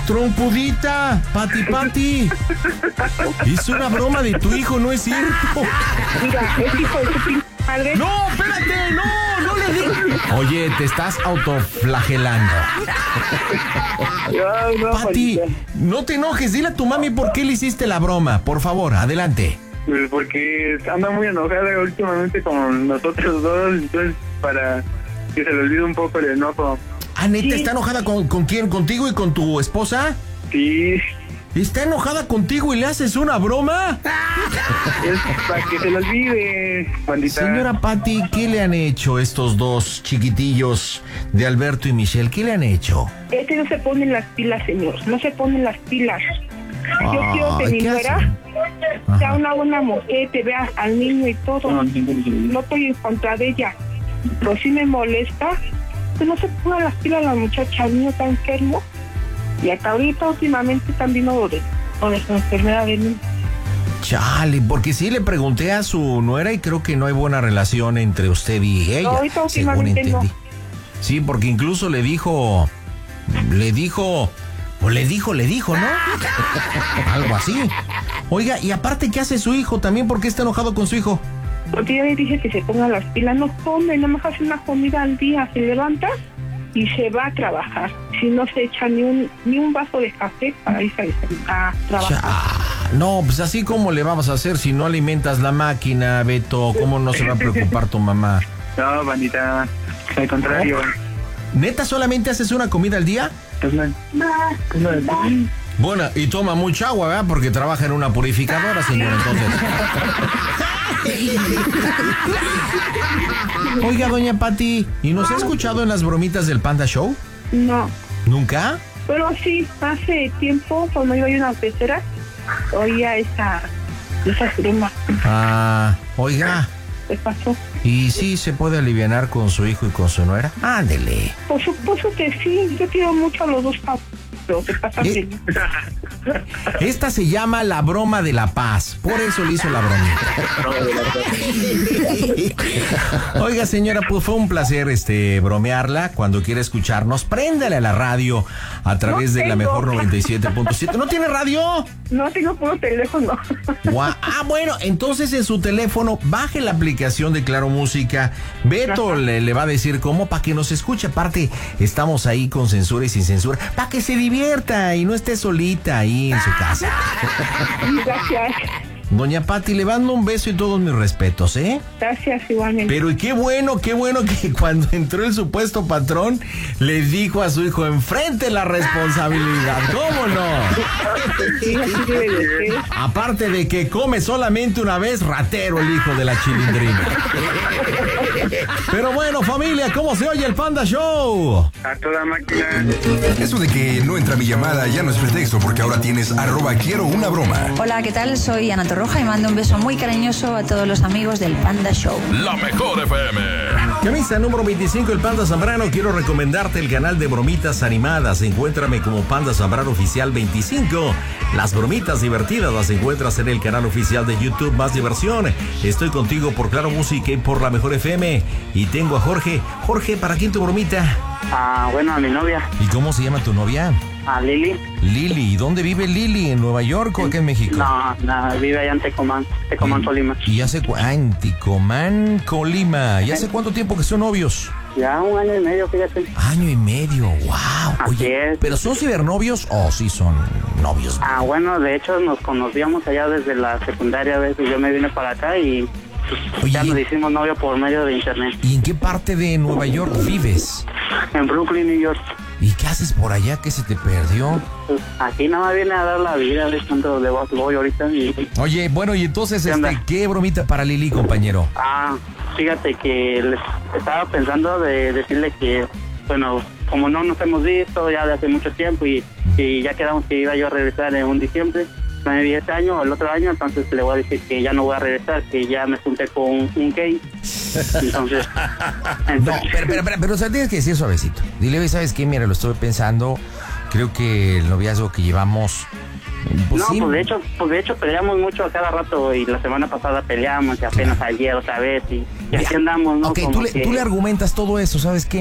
Trompudita, Pati. Es una broma de tu hijo, no es cierto. Mira, es hijo de tu pinche madre. No, espérate, no le digas. Oye, te estás autoflagelando. No, Pati, Juanita. no te enojes, dile a tu mami por qué le hiciste la broma. Por favor, adelante. Pues porque anda muy enojada últimamente con nosotros dos, entonces para que se le olvide un poco el enojo. Ah, ¿neta Sí. está enojada con quién? ¿Contigo y con tu esposa? Sí, ¿Está enojada contigo y le haces una broma? es para que se le olvide, Juanita. Señora Pati, ¿qué le han hecho estos dos chiquitillos de Alberto y Michelle? ¿Qué le han hecho? No se ponen las pilas, señor, no se ponen las pilas. Yo quiero que Ay, mi ¿qué nuera hacen? sea Ajá. una buena mujer, te vea al niño y todo. No estoy en contra de ella, pero sí me molesta que no se pongan las pilas la muchacha, el niño está enfermo. Y hasta ahorita últimamente también con esa enfermedad de niño. Chale, porque sí le pregunté a su nuera y creo que no hay buena relación entre usted y ella. No, ahorita según últimamente entendí. no. Sí, porque incluso le dijo, ¿no? Algo así. Oiga, y aparte, ¿qué hace su hijo? También, ¿por qué está enojado con su hijo? Porque yo le dije que se ponga las pilas, no come, nada más hace una comida al día, se levanta y se va a trabajar. Si no se echa ni un vaso de café para irse a trabajar. No, pues así como le vamos a hacer si no alimentas la máquina, Beto. ¿Cómo no se va a preocupar tu mamá? No, bandita, al contrario. ¿Neta solamente haces una comida al día? Bueno, y toma mucha agua, ¿verdad? Porque trabaja en una purificadora, señor, entonces. Oiga, doña Pati, ¿y nos ha escuchado en las bromitas del Panda Show? No, ¿Nunca? pero sí, hace tiempo, cuando iba a una pecera, oía esas bromas. Ah, oiga, ¿Qué pasó? ¿y sí se puede alivianar con su hijo y con su nuera? Ándele. Por supuesto que sí, yo quiero mucho a los dos papás. Pero ¿qué pasa? ¿Qué? Esta se llama la broma de la paz, por eso le hizo la bromita. Oiga, señora, pues fue un placer bromearla. Cuando quiera escucharnos, préndale a la radio a través de la mejor 97.7. ¿No tiene radio? No tengo puro teléfono. Ah, bueno, entonces en su teléfono baje la aplicación de Claro Música. Beto le va a decir cómo para que nos escuche. Aparte, estamos ahí con censura y sin censura, para que se divierta y no esté solita ahí en su casa. Gracias. Doña Pati, le mando un beso y todos mis respetos, ¿eh? Gracias, igualmente. Pero y qué bueno que cuando entró el supuesto patrón, le dijo a su hijo, enfrente la responsabilidad. ¿Cómo no? Sí, así debe de ser. Aparte de que come solamente una vez, ratero el hijo de la chilindrina. Pero bueno, familia, ¿cómo se oye el Panda Show? A toda máquina. Eso de que no entra mi llamada ya no es pretexto, porque ahora tienes @quiero una broma. Hola, ¿qué tal? Soy Ana Torroja y mando un beso muy cariñoso a todos los amigos del Panda Show. La mejor FM. Camisa número 25, el Panda Zambrano. Quiero recomendarte el canal de bromitas animadas. Encuéntrame como Panda Zambrano Oficial 25. Las bromitas divertidas las encuentras en el canal oficial de YouTube Más Diversión. Estoy contigo por Claro Música y por la mejor FM. Y tengo a Jorge. Jorge, ¿para quién tu bromita? Bueno, a mi novia, ¿Y cómo se llama tu novia? a Lili. Lili. ¿Y dónde vive Lili? ¿En Nueva York o acá en México? No, vive allá en Tecomán, Tolima. ¿Y hace en Ticomán, Colima? ¿Y hace cuánto tiempo que son novios? Ya 1 año y medio, fíjate. Año y medio, wow. Así Oye, es. ¿pero son cibernovios o sí son novios? Bueno, de hecho nos conocíamos allá desde la secundaria, a veces yo me vine para acá y Oye, ya nos hicimos novio por medio de internet. ¿y en qué parte de Nueva York vives? En Brooklyn, New York. ¿Y qué haces por allá que se te perdió? Pues, aquí nada más viene a dar la vida, de tanto de voy ahorita y... Oye, bueno, y entonces, ¿Qué onda? ¿qué bromita para Lili, compañero? Fíjate que les estaba pensando de decirle que, bueno, como no nos hemos visto ya de hace mucho tiempo y ya quedamos que iba yo a regresar en un diciembre, maybe este año o el otro año, entonces le voy a decir que ya no voy a regresar, que ya me junté con un gay. Entonces, No, pero o sea, tienes que decir suavecito. Dile, ¿sabes qué? Mira, lo estuve pensando. Creo que el noviazgo que llevamos... Pues no, sí. pues de hecho peleamos mucho a cada rato y la semana pasada peleamos y apenas ayer otra vez y así andamos, ¿no? Ok, Como tú le argumentas todo eso, ¿sabes qué?